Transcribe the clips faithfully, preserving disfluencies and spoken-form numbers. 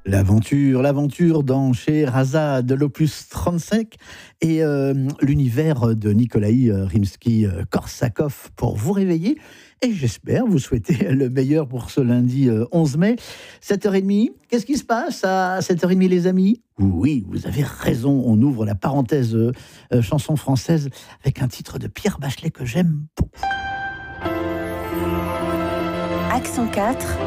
L'aventure, l'aventure dans Scheherazade de l'opus trente-cinq et euh, l'univers de Nikolai Rimsky-Korsakov pour vous réveiller. Et j'espère vous souhaiter le meilleur pour ce lundi onze mai, sept heures trente. Qu'est-ce qui se passe à sept heures trente, les amis ? Oui, vous avez raison, on ouvre la parenthèse euh, euh, chanson française avec un titre de Pierre Bachelet que j'aime beaucoup. Accent quatre.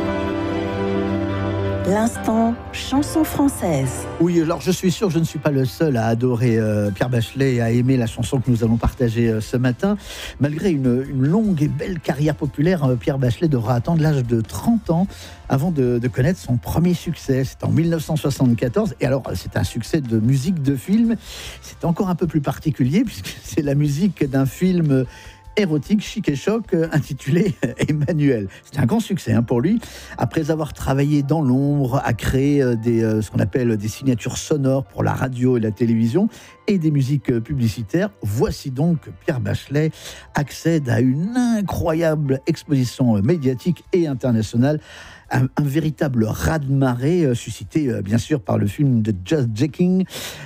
L'instant chanson française. Oui, alors je suis sûr que je ne suis pas le seul à adorer euh, Pierre Bachelet et à aimer la chanson que nous allons partager euh, ce matin. Malgré une, une longue et belle carrière populaire, euh, Pierre Bachelet devra attendre l'âge de trente ans avant de, de connaître son premier succès. C'est en dix-neuf cent soixante-quatorze. Et alors, c'est un succès de musique de film. C'est encore un peu plus particulier puisque c'est la musique d'un film érotique, chic et choc, euh, intitulé Emmanuel. C'est un grand succès hein, pour lui. Après avoir travaillé dans l'ombre, à créer euh, des, euh, ce qu'on appelle des signatures sonores pour la radio et la télévision et des musiques euh, publicitaires, voici donc que Pierre Bachelet accède à une incroyable exposition euh, médiatique et internationale. Un, un véritable raz-de-marée euh, suscité euh, bien sûr par le film de Just Jacking,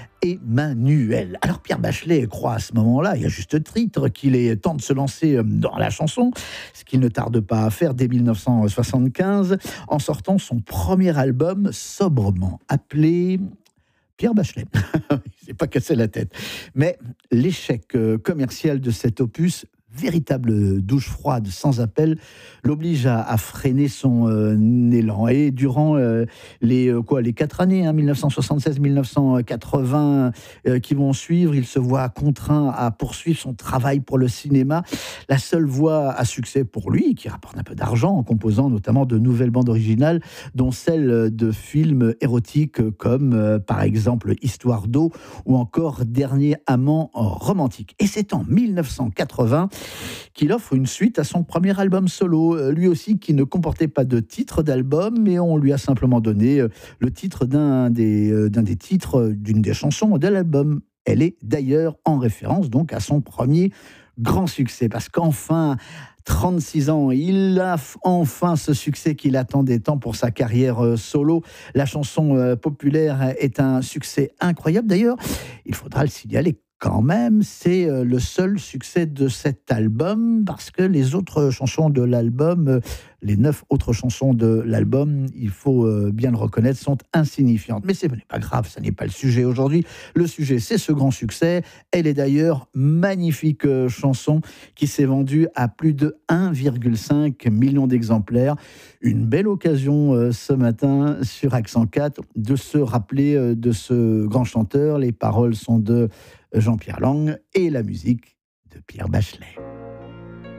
Emmanuel. Alors Pierre Bachelet croit à ce moment-là, et à juste titre, qu'il est temps de se lancer dans la chanson, ce qu'il ne tarde pas à faire dès dix-neuf cent soixante-quinze, en sortant son premier album sobrement appelé Pierre Bachelet. Il s'est pas cassé la tête. Mais l'échec commercial de cet opus, véritable douche froide sans appel, l'oblige à, à freiner son euh, élan. Et durant euh, les, euh, quoi, les quatre années, hein, dix-neuf cent soixante-seize dix-neuf cent quatre-vingts, euh, qui vont suivre, il se voit contraint à poursuivre son travail pour le cinéma. La seule voie à succès pour lui, qui rapporte un peu d'argent en composant notamment de nouvelles bandes originales, dont celles de films érotiques comme euh, par exemple Histoire d'eau ou encore Dernier amant romantique. Et c'est en dix-neuf cent quatre-vingts qu'il offre une suite à son premier album solo, lui aussi qui ne comportait pas de titre d'album, mais on lui a simplement donné le titre d'un des, d'un des titres d'une des chansons de l'album. Elle est d'ailleurs en référence donc à son premier grand succès, parce qu'enfin, trente-six ans, il a enfin ce succès qu'il attendait tant pour sa carrière solo. La chanson populaire est un succès incroyable. D'ailleurs, il faudra le signaler quand même, c'est le seul succès de cet album, parce que les autres chansons de l'album, les neuf autres chansons de l'album, il faut bien le reconnaître, sont insignifiantes. Mais ce n'est pas grave, ça n'est pas le sujet aujourd'hui. Le sujet, c'est ce grand succès. Elle est d'ailleurs magnifique chanson qui s'est vendue à plus de un virgule cinq million d'exemplaires. Une belle occasion ce matin sur Accent quatre de se rappeler de ce grand chanteur. Les paroles sont de Jean-Pierre Lang et la musique de Pierre Bachelet.